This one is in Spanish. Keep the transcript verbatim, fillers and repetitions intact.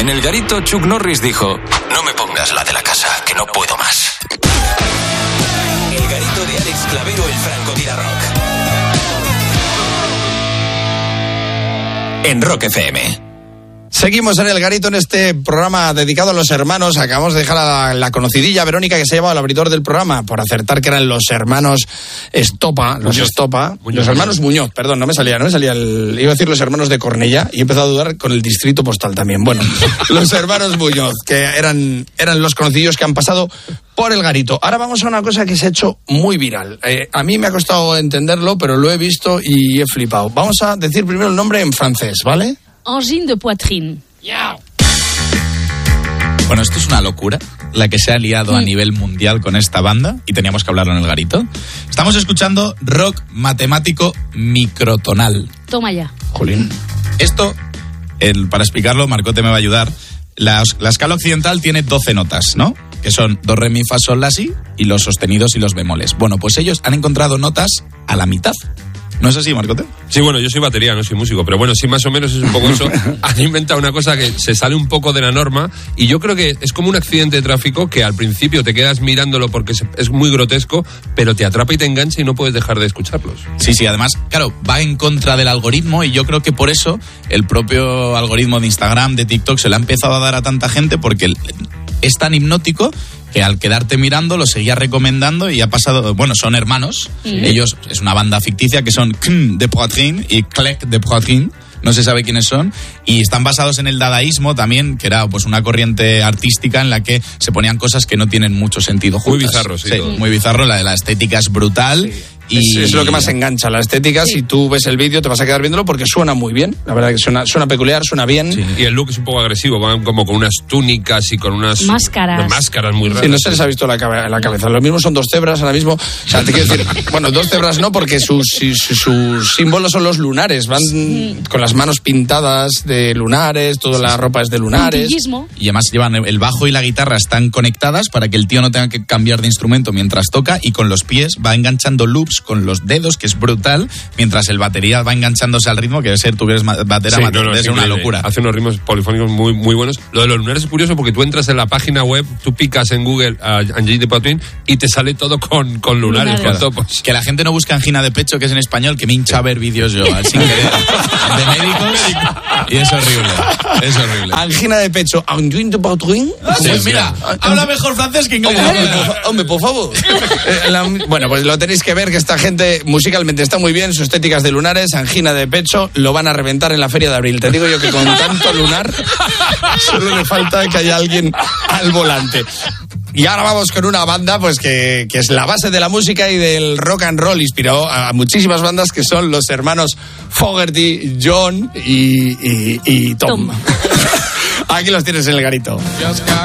En el garito, Chuck Norris dijo: no me pongas la de la casa, que no puedo más. El garito de Alex Clavero, el francotirador rock. En Rock F M. Seguimos en el garito en este programa dedicado a los hermanos. Acabamos de dejar a la, la conocidilla Verónica, que se ha llevado al abridor del programa por acertar que eran los hermanos Estopa, los Muñoz. Estopa, Muñoz, los hermanos Muñoz, perdón, no me salía, no me salía el, iba a decir los hermanos de Cornellá y he empezado a dudar con el distrito postal también. Bueno, los hermanos Muñoz, que eran, eran los conocidos que han pasado por el garito. Ahora vamos a una cosa que se ha hecho muy viral. Eh, a mí me ha costado entenderlo, pero lo he visto y he flipado. Vamos a decir primero el nombre en francés, ¿vale? Angine de poitrine. Bueno, esto es una locura, la que se ha liado a nivel mundial con esta banda, y teníamos que hablarlo en el garito. Estamos escuchando rock matemático microtonal. Toma ya. Jolín. Esto, el, para explicarlo, Marcote me va a ayudar. La, la escala occidental tiene doce notas, ¿no? Que son do, re, mi, fa, sol, la, si, y los sostenidos y los bemoles. Bueno, pues ellos han encontrado notas a la mitad. ¿No es así, Marcote? Sí, bueno, yo soy batería, no soy músico, pero bueno, sí, más o menos es un poco eso. Han inventado una cosa que se sale un poco de la norma y yo creo que es como un accidente de tráfico que al principio te quedas mirándolo porque es muy grotesco, pero te atrapa y te engancha y no puedes dejar de escucharlos. Sí, sí, además, claro, va en contra del algoritmo y yo creo que por eso el propio algoritmo de Instagram, de TikTok, se le ha empezado a dar a tanta gente porque es tan hipnótico que al quedarte mirando lo seguía recomendando y ha pasado, bueno, son hermanos, sí. Ellos, es una banda ficticia que son Kn de Poitrine y Clec de Poitrine, no se sabe quiénes son, y están basados en el dadaísmo también, que era pues una corriente artística en la que se ponían cosas que no tienen mucho sentido juntas. Muy bizarro, sí. Sí, muy bizarro, la, la estética es brutal. Sí. Y... Es, es lo que más engancha, la estética. Sí. Si tú ves el vídeo te vas a quedar viéndolo porque suena muy bien. La verdad que suena, suena peculiar, suena bien. Sí. Y el look es un poco agresivo, como con unas túnicas y con unas máscaras, unas máscaras muy raras. Sí, no se les ha visto la, cabe- la cabeza. Lo mismo son dos cebras ahora mismo. O sea, te quiero decir, bueno, dos cebras no, porque sus, sus, sus símbolos son los lunares. Van sí. con las manos pintadas de lunares, toda la ropa es de lunares. Puntillismo. Y además llevan el bajo y la guitarra están conectadas para que el tío no tenga que cambiar de instrumento mientras toca, y con los pies va enganchando loops con los dedos, que es brutal, mientras el batería va enganchándose al ritmo, que debe ser, tú que eres batera, sí, no, no, debe ser una locura. Hace unos ritmos polifónicos muy, muy buenos. Lo de los lunares es curioso porque tú entras en la página web, tú picas en Google a Angine de Poitrine y te sale todo con, con lunares, lunares. Con topos. Que la gente no busca angina de pecho, que es en español, que me hincha a ver vídeos yo, sin querer, de médicos, y es horrible, es horrible. Angina de pecho, Angine de Poitrine. Sí, pues mira, habla mejor francés que inglés. Hombre, por, hombre, por favor. Bueno, pues lo tenéis que ver, que esta gente musicalmente está muy bien, su estética es de lunares, angina de pecho, lo van a reventar en la feria de abril. Te digo yo que con tanto lunar solo le falta que haya alguien al volante. Y ahora vamos con una banda pues que, que es la base de la música y del rock and roll. Inspiró a muchísimas bandas, que son los hermanos Fogerty, John y, y, y Tom. Tom. Aquí los tienes en el garito.